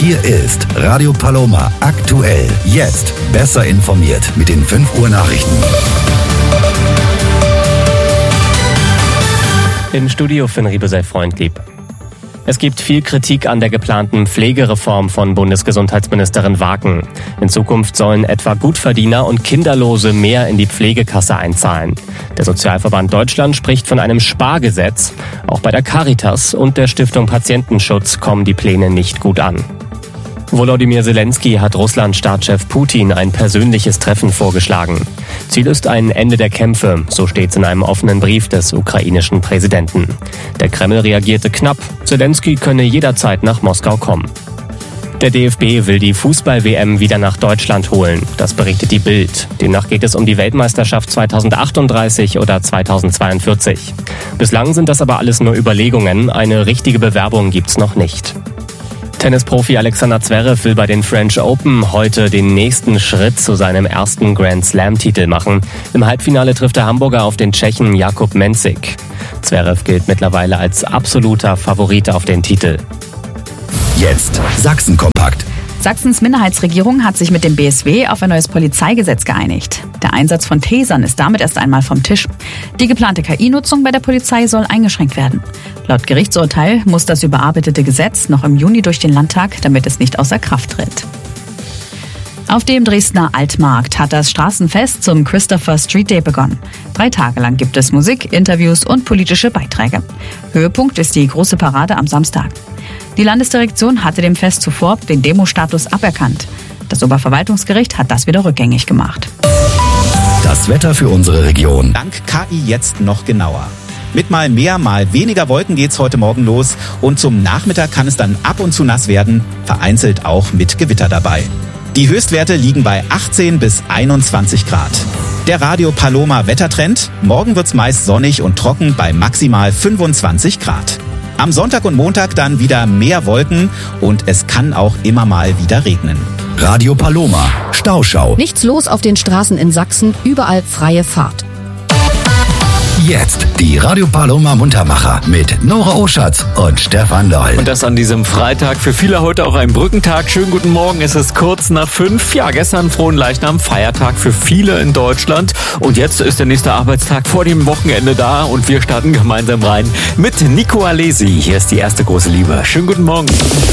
Hier ist Radio Paloma aktuell. Jetzt besser informiert mit den 5 Uhr Nachrichten. Im Studio Finn Riebe sei freundlieb. Es gibt viel Kritik an der geplanten Pflegereform von Bundesgesundheitsministerin Waken. In Zukunft sollen etwa Gutverdiener und Kinderlose mehr in die Pflegekasse einzahlen. Der Sozialverband Deutschland spricht von einem Spargesetz. Auch bei der Caritas und der Stiftung Patientenschutz kommen die Pläne nicht gut an. Volodymyr Zelensky hat Russland-Staatschef Putin ein persönliches Treffen vorgeschlagen. Ziel ist ein Ende der Kämpfe, so steht's in einem offenen Brief des ukrainischen Präsidenten. Der Kreml reagierte knapp, Zelensky könne jederzeit nach Moskau kommen. Der DFB will die Fußball-WM wieder nach Deutschland holen. Das berichtet die Bild. Demnach geht es um die Weltmeisterschaft 2038 oder 2042. Bislang sind das aber alles nur Überlegungen. Eine richtige Bewerbung gibt's noch nicht. Tennisprofi Alexander Zverev will bei den French Open heute den nächsten Schritt zu seinem ersten Grand Slam-Titel machen. Im Halbfinale trifft der Hamburger auf den Tschechen Jakub Mensik. Zverev gilt mittlerweile als absoluter Favorit auf den Titel. Jetzt Sachsen-Kompakt. Sachsens Minderheitsregierung hat sich mit dem BSW auf ein neues Polizeigesetz geeinigt. Der Einsatz von Tasern ist damit erst einmal vom Tisch. Die geplante KI-Nutzung bei der Polizei soll eingeschränkt werden. Laut Gerichtsurteil muss das überarbeitete Gesetz noch im Juni durch den Landtag, damit es nicht außer Kraft tritt. Auf dem Dresdner Altmarkt hat das Straßenfest zum Christopher Street Day begonnen. 3 Tage lang gibt es Musik, Interviews und politische Beiträge. Höhepunkt ist die große Parade am Samstag. Die Landesdirektion hatte dem Fest zuvor den Demostatus aberkannt. Das Oberverwaltungsgericht hat das wieder rückgängig gemacht. Das Wetter für unsere Region. Dank KI jetzt noch genauer. Mit mal mehr, mal weniger Wolken geht's heute Morgen los und zum Nachmittag kann es dann ab und zu nass werden, vereinzelt auch mit Gewitter dabei. Die Höchstwerte liegen bei 18 bis 21 Grad. Der Radio Paloma Wettertrend. Morgen wird's meist sonnig und trocken bei maximal 25 Grad. Am Sonntag und Montag dann wieder mehr Wolken und es kann auch immer mal wieder regnen. Radio Paloma, Stauschau. Nichts los auf den Straßen in Sachsen, überall freie Fahrt. Jetzt die Radio Paloma Muntermacher mit Nora Oschatz und Stefan Doll. Und das an diesem Freitag. Für viele heute auch ein Brückentag. Schönen guten Morgen. Es ist kurz nach 5. Ja, gestern Fronleichnam, Feiertag für viele in Deutschland. Und jetzt ist der nächste Arbeitstag vor dem Wochenende da. Und wir starten gemeinsam rein mit Nico Alesi. Hier ist die erste große Liebe. Schönen guten Morgen.